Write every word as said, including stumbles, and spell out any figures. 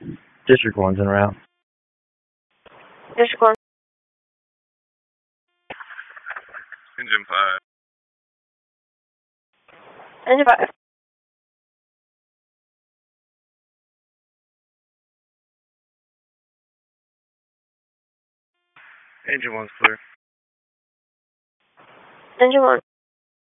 District one's en route. District one. Engine five. Engine five. Engine one's clear. Engine one.